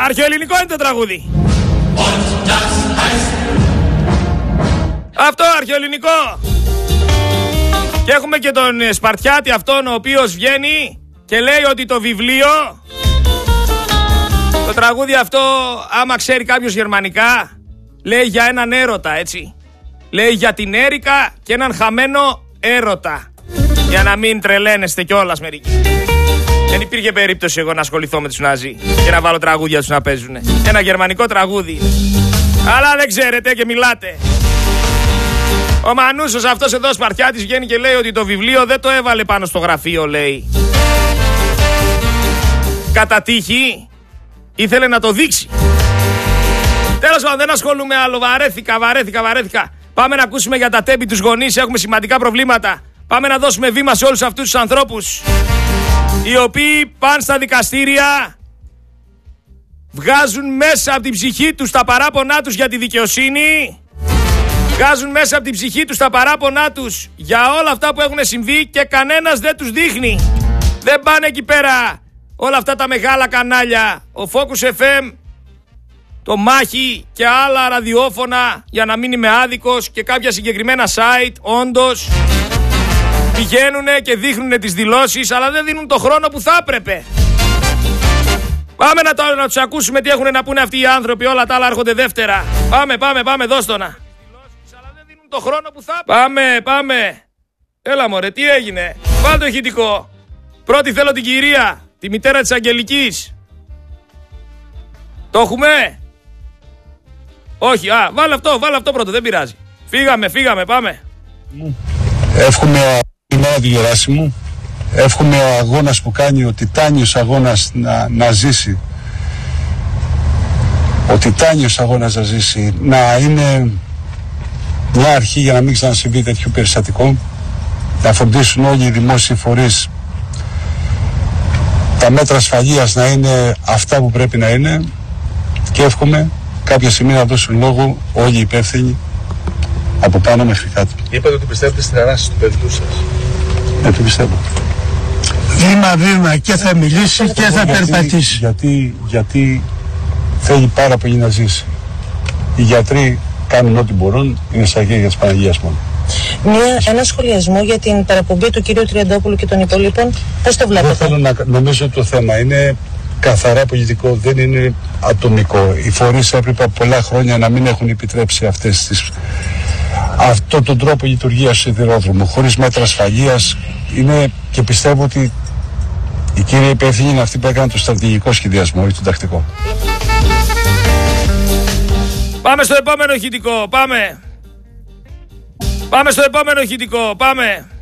αρχαιοελληνικό είναι το τραγούδι. Αυτό αρχαιοελληνικό. Και έχουμε και τον Σπαρτιάτη αυτόν ο οποίος βγαίνει και λέει ότι το βιβλίο, το τραγούδι αυτό, άμα ξέρει κάποιος γερμανικά, λέει για έναν έρωτα, έτσι. Λέει για την Έρικα και έναν χαμένο έρωτα. Για να μην τρελαίνεστε κιόλας μερικοί. Δεν υπήρχε περίπτωση εγώ να ασχοληθώ με τους Ναζί και να βάλω τραγούδια τους να παίζουνε. Ένα γερμανικό τραγούδι. Αλλά δεν ξέρετε και μιλάτε. Ο Μανούσος αυτός εδώ Σπαρτιάτης βγαίνει και λέει ότι το βιβλίο δεν το έβαλε πάνω στο γραφείο, λέει. Κατά τύχη ήθελε να το δείξει. Τέλος πάντων, δεν ασχολούμαι άλλο. Βαρέθηκα. Πάμε να ακούσουμε για τα τέμπη τους γονείς. Έχουμε σημαντικά προβλήματα. Πάμε να δώσουμε βήμα σε όλους αυτούς τους ανθρώπους οι οποίοι πάνε στα δικαστήρια, βγάζουν μέσα από την ψυχή τους τα παράπονά τους για τη δικαιοσύνη, βγάζουν μέσα από την ψυχή τους τα παράπονά τους για όλα αυτά που έχουν συμβεί και κανένας δεν τους δείχνει. Δεν πάνε εκεί πέρα όλα αυτά τα μεγάλα κανάλια, ο Focus FM, το Μάχη και άλλα ραδιόφωνα, για να μην είμαι άδικος, και κάποια συγκεκριμένα site, όντως πηγαίνουνε και δείχνουνε τις δηλώσεις, αλλά δεν δίνουν το χρόνο που θα έπρεπε. Πάμε να τους ακούσουμε τι έχουν να πούνε αυτοί οι άνθρωποι, όλα τα άλλα έρχονται δεύτερα. Πάμε, δώστονα. Αλλά δεν δίνουν το χρόνο που θα έπρεπε. Πάμε. Έλα μωρέ, τι έγινε. Βάλ' το ηχητικό. Πρώτη θέλω την κυρία, τη μητέρα της Αγγελικής. Το έχουμε? Όχι, βάλ' αυτό πρώτο, δεν πειράζει. Φύγαμε, πάμε. Εύχομαι του Γεράσιμου, εύχομαι ο αγώνας που κάνει, ο τιτάνιος αγώνας να ζήσει, ο τιτάνιος αγώνας να ζήσει, να είναι μια αρχή για να μην ξανασυμβεί τέτοιο περιστατικό, να φροντίσουν όλοι οι δημόσιοι φορείς τα μέτρα ασφαλείας να είναι αυτά που πρέπει να είναι, και εύχομαι κάποια στιγμή να δώσουν λόγο όλοι οι υπεύθυνοι από πάνω μέχρι κάτω. Είπατε ότι πιστεύετε στην ανάσταση του παιδιού σας. Ναι, το πιστεύω. Βήμα και θα μιλήσει και θα περπατήσει. Γιατί θέλει πάρα πολύ να ζήσει. Οι γιατροί κάνουν ό,τι μπορούν, είναι στα χέρια της Παναγίας μόνο. Ένα σχολιασμό για την παραπομπή του κυρίου Τριαντόπουλου και των υπολείπων. Πώς το βλέπετε? Δεν θέλω να νομίζω ότι το θέμα είναι καθαρά πολιτικό, δεν είναι ατομικό. Οι φορείς έπρεπε πολλά χρόνια να μην έχουν επιτρέψει αυτόν τον τρόπο λειτουργίας του σιδηρόδρομου, χωρίς μέτρα ασφαλείας. Είναι, και πιστεύω ότι η κύρια υπεύθυνη είναι αυτή που έκανε το στρατηγικό σχεδιασμό ή το τακτικό. Πάμε στο επόμενο ηχητικό, πάμε στο επόμενο ηχητικό, πάμε.